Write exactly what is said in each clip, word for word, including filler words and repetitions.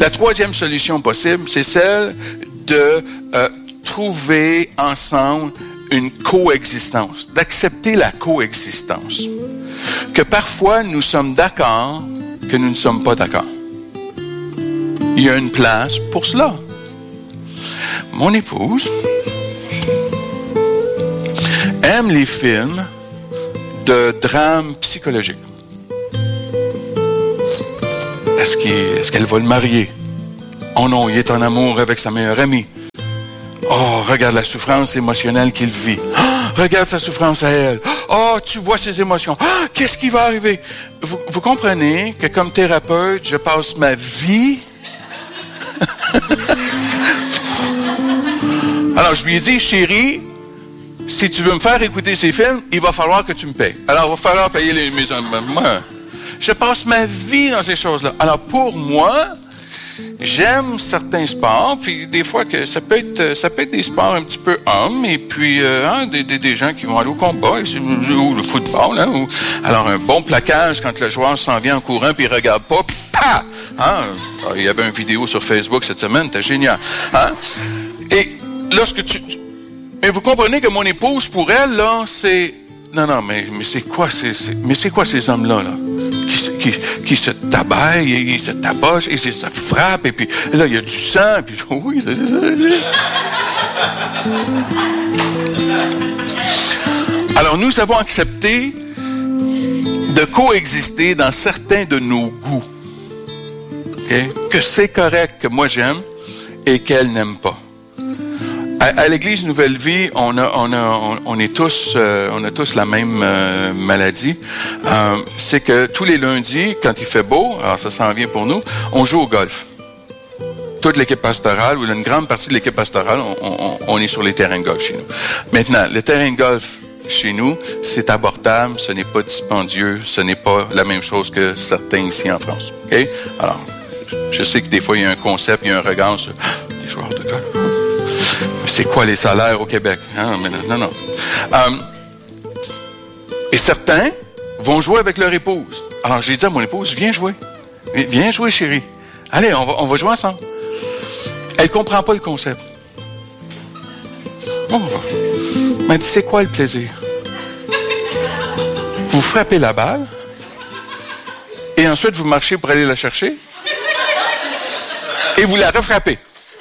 La troisième solution possible, c'est celle de euh, trouver ensemble une coexistence, d'accepter la coexistence. Que parfois, nous sommes d'accord, que nous ne sommes pas d'accord. Il y a une place pour cela. Mon épouse aime les films de drame psychologique. Est-ce qu'il, est-ce qu'elle va le marier? Oh non, il est en amour avec sa meilleure amie. Oh, regarde la souffrance émotionnelle qu'il vit. Oh, regarde sa souffrance à elle. Oh, tu vois ses émotions. Oh, qu'est-ce qui va arriver? Vous, vous comprenez que comme thérapeute, je passe ma vie... Alors, je lui ai dit, chérie, si tu veux me faire écouter ces films, il va falloir que tu me payes. Alors, il va falloir payer les maisons. Moi, je passe ma vie dans ces choses-là. Alors, pour moi, j'aime certains sports, puis des fois que ça peut être, ça peut être des sports un petit peu hommes, et puis euh, hein, des, des, des gens qui vont aller au combat, ou le football. Hein, ou, alors, un bon plaquage quand le joueur s'en vient en courant, puis il regarde pas, puis pah! Hein, il y avait une vidéo sur Facebook cette semaine, c'était génial. Hein? Et lorsque tu... Mais vous comprenez que mon épouse, pour elle, là, c'est... Non, non, mais, mais c'est quoi c'est, c'est... Mais c'est quoi ces hommes-là, là? Qui, qui, qui se tabaillent, et ils se tabochent, et se frappent, et puis là, il y a du sang, et puis... Oui, c'est ça. Alors, nous avons accepté de coexister dans certains de nos goûts. Okay? Que c'est correct que moi j'aime et qu'elle n'aime pas. À, à l'Église Nouvelle Vie, on a, on a, on, on est tous, euh, on a tous la même euh, maladie. Euh, c'est que tous les lundis, quand il fait beau, alors ça s'en vient pour nous, on joue au golf. Toute l'équipe pastorale, ou une grande partie de l'équipe pastorale, on, on, on est sur les terrains de golf chez nous. Maintenant, le terrain de golf chez nous, c'est abordable, ce n'est pas dispendieux, ce n'est pas la même chose que certains ici en France. Okay? Alors, je sais que des fois, il y a un concept, il y a un regard sur les joueurs de golf. Mais c'est quoi les salaires au Québec? Hein? Mais non, non. non. Um, et certains vont jouer avec leur épouse. Alors, j'ai dit à mon épouse, viens jouer. Viens jouer, chérie. Allez, on va, on va jouer ensemble. Elle ne comprend pas le concept. Oh. Elle m'a dit, c'est quoi le plaisir? Vous frappez la balle et ensuite vous marchez pour aller la chercher et vous la refrappez.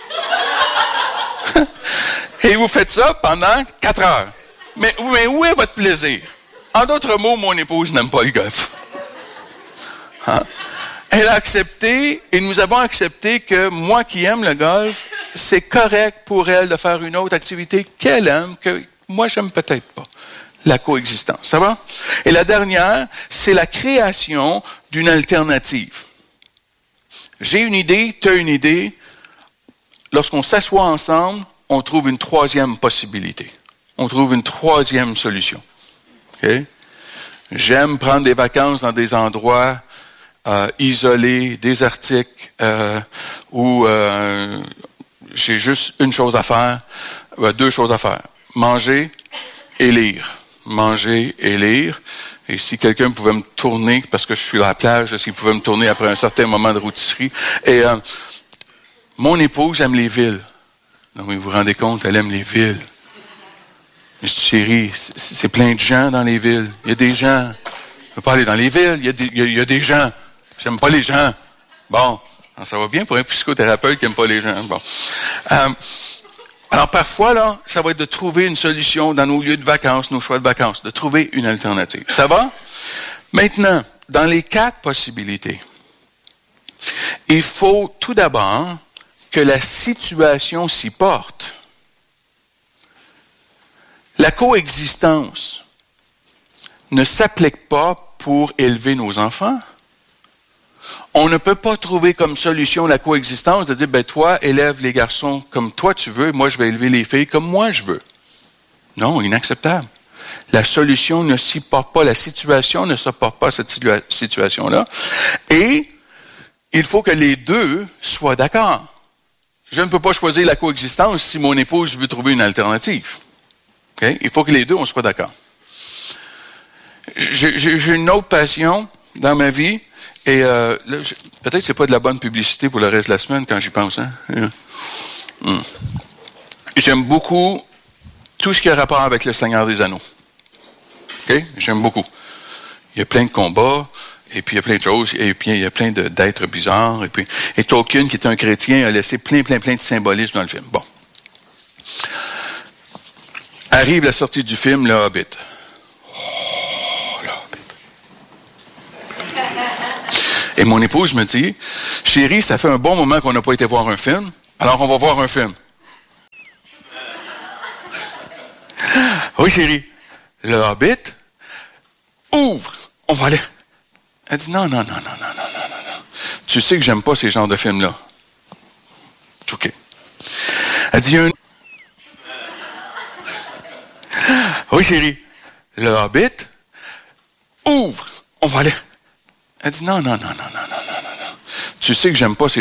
Et vous faites ça pendant quatre heures. Mais, mais où est votre plaisir? En d'autres mots, mon épouse n'aime pas le golf. Hein? Elle a accepté, et nous avons accepté que moi qui aime le golf, c'est correct pour elle de faire une autre activité qu'elle aime, que moi j'aime peut-être pas. La coexistence, ça va? Et la dernière, c'est la création d'une alternative. J'ai une idée, tu as une idée. Lorsqu'on s'assoit ensemble, on trouve une troisième possibilité. On trouve une troisième solution. Okay? J'aime prendre des vacances dans des endroits euh, isolés, désertiques, euh, où euh, j'ai juste une chose à faire, euh, deux choses à faire. Manger et lire. Manger et lire. Et si quelqu'un pouvait me tourner, parce que je suis à la plage, s'il pouvait me tourner après un certain moment de rôtisserie. Et euh, mon épouse aime les villes. Donc, vous vous rendez compte, elle aime les villes. Mais chérie, c'est, c'est plein de gens dans les villes. Il y a des gens. Je ne veux pas aller dans les villes. Il y a des, il y a, il y a des gens. J'aime pas les gens. Bon, ça va bien pour un psychothérapeute qui n'aime pas les gens. Bon. Euh, alors, parfois, là, ça va être de trouver une solution dans nos lieux de vacances, nos choix de vacances, de trouver une alternative. Ça va? Maintenant, dans les quatre possibilités, il faut tout d'abord que la situation s'y porte. La coexistence ne s'applique pas pour élever nos enfants. On ne peut pas trouver comme solution la coexistence de dire, ben toi, élève les garçons comme toi tu veux, moi je vais élever les filles comme moi je veux. Non, inacceptable. La solution ne s'y porte pas, la situation ne se porte pas à cette situa- situation-là. Et il faut que les deux soient d'accord. Je ne peux pas choisir la coexistence si mon épouse veut trouver une alternative. Okay? Il faut que les deux, on soit d'accord. J'ai, j'ai, j'ai une autre passion dans ma vie, Et euh, là, je, peut-être que c'est pas de la bonne publicité pour le reste de la semaine quand j'y pense. Hein? Mm. J'aime beaucoup tout ce qui a rapport avec le Seigneur des Anneaux. OK? J'aime beaucoup. Il y a plein de combats, et puis il y a plein de choses, et puis il y a plein de, d'êtres bizarres. Et, puis, et Tolkien, qui est un chrétien, a laissé plein, plein, plein de symbolisme dans le film. Bon. Arrive la sortie du film, Le Hobbit. Oh, Le Hobbit. Et mon épouse me dit, chérie, ça fait un bon moment qu'on n'a pas été voir un film, alors on va voir un film. Oui, chérie. Le Hobbit, ouvre, on va aller. Elle dit, non, non, non, non, non, non, non, non. Tu sais que j'aime pas ces genres de films-là. OK. Elle dit, un... Oui, chérie. Le Hobbit, ouvre, on va aller. Elle dit, non, non, non, non, non, non, non, non. Tu sais que j'aime pas ces